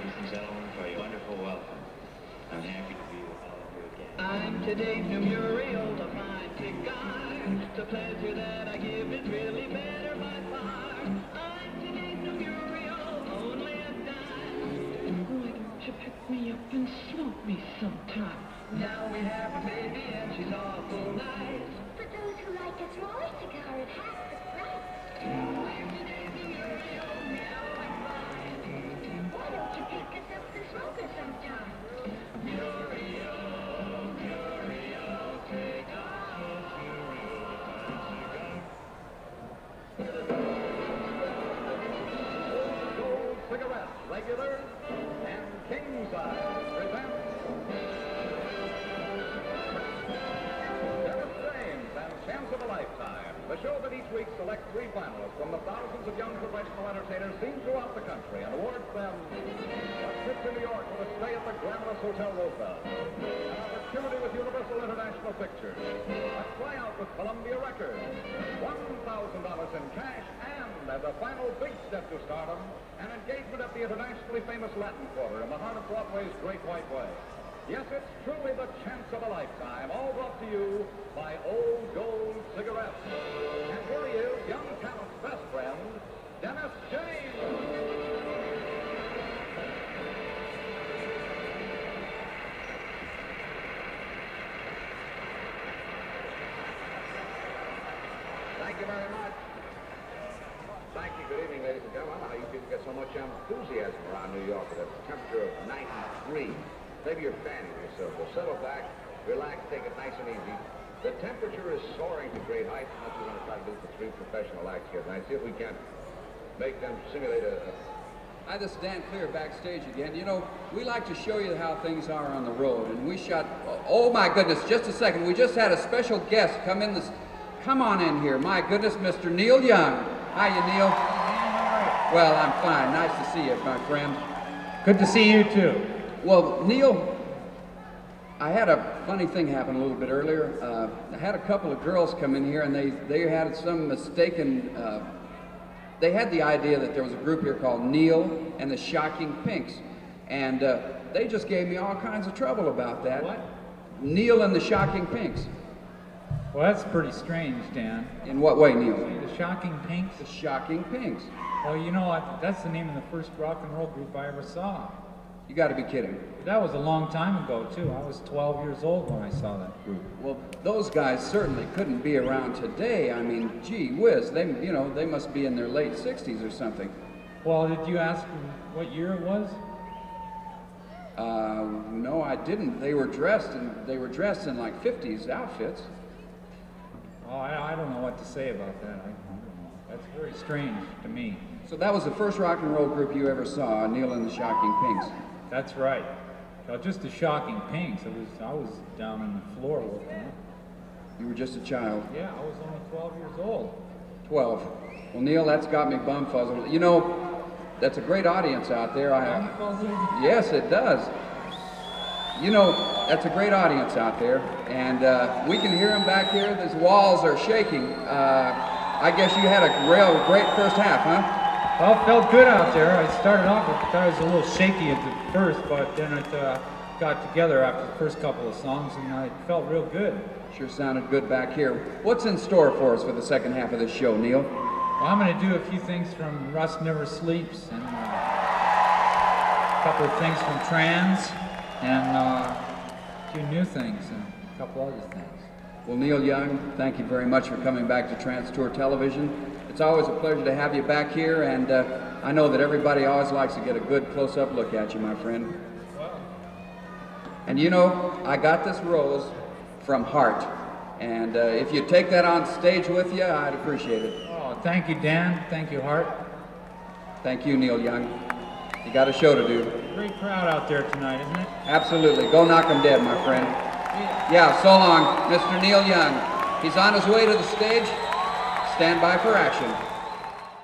ladies and gentlemen, for your wonderful welcome. I'm happy to be with all of you again. I'm today's new Muriel, the mighty guy. The pleasure that I give is really better by far. I'm today's new Muriel, only a dime. Why don't you pick me up and smoke me sometime? Now we have a baby and she's awful nice. For those who like a smaller cigar at half the price. I'm today's new Muriel, meow like mine. Why don't you pick us up and smoke us sometime? Muriel, take Gold Cigarettes, regular and king size, presents Dennis James and Chance of a Lifetime, the show that each week selects 3 finalists from the thousands of young professional entertainers seen throughout the country and awards them a trip to New York with a stay at the glamorous Hotel Roosevelt, an opportunity with Universal International Pictures, a tryout with Columbia Records, $1,000 in cash, and as a final big step to stardom, an engagement at the internationally famous Latin Quarter in the heart of Broadway's Great White Way. Yes, it's truly the chance of a lifetime, all brought to you by Old Gold Cigarettes. And here he is, young talent's best friend, Dennis James. Thank you very much. Thank you. Good evening, ladies and gentlemen. I don't know how you people get so much enthusiasm around New York at a temperature of 93. Maybe you're fanning yourself. Well, settle back, relax, take it nice and easy. The temperature is soaring to great heights, and that's what we're going to try to do for 3 professional acts here tonight. See if we can make them simulate a... Hi, this is Dan Clear backstage again. You know, we like to show you how things are on the road, and we shot... Oh, my goodness, just a second. We just had a special guest come in this... Come on in here. My goodness, Mr. Neil Young. Hiya, Neil. Well, I'm fine. Nice to see you, my friend. Good to see you, too. Well, Neil, I had a funny thing happen a little bit earlier. I had a couple of girls come in here, and they had some mistaken... they had the idea that there was a group here called Neil and the Shocking Pinks. And they just gave me all kinds of trouble about that. What? Neil and the Shocking Pinks. Well, that's pretty strange, Dan. In what way, Neil? The Shocking Pinks? The Shocking Pinks. Well, you know, that's the name of the first rock and roll group I ever saw. You got to be kidding. That was a long time ago, too. I was 12 years old when I saw that group. Well, those guys certainly couldn't be around today. I mean, gee whiz, they must be in their late 60s or something. Well, did you ask what year it was? No, I didn't. They were dressed in like 50s outfits. Oh, I don't know what to say about that. I don't know. That's very strange to me. So that was the first rock and roll group you ever saw, Neil and the Shocking Pinks. That's right. Well, just the Shocking Pinks. I was down on the floor with them. You were just a child. Yeah, I was only 12 years old. 12. Well, Neil, that's got me bumfuzzled. You know, that's a great audience out there. Yes, it does. You know, that's a great audience out there, and we can hear them back here. These walls are shaking. I guess you had a great first half, huh? Well, it felt good out there. I started off, I thought it was a little shaky at the first, but then it got together after the first couple of songs, and it felt real good. Sure sounded good back here. What's in store for us for the second half of this show, Neil? Well, I'm going to do a few things from Rust Never Sleeps, and a couple of things from Trans, and a few new things, and a couple other things. Well, Neil Young, thank you very much for coming back to Trans Tour Television. It's always a pleasure to have you back here, and I know that everybody always likes to get a good close-up look at you, my friend. And you know, I got this rose from Heart, and if you take that on stage with you, I'd appreciate it. Oh, thank you, Dan. Thank you, Hart. Thank you, Neil Young. You got a show to do. Great crowd out there tonight, isn't it? Absolutely. Go knock 'em dead, my friend. Yeah, so long, Mr. Neil Young. He's on his way to the stage. Stand by for action.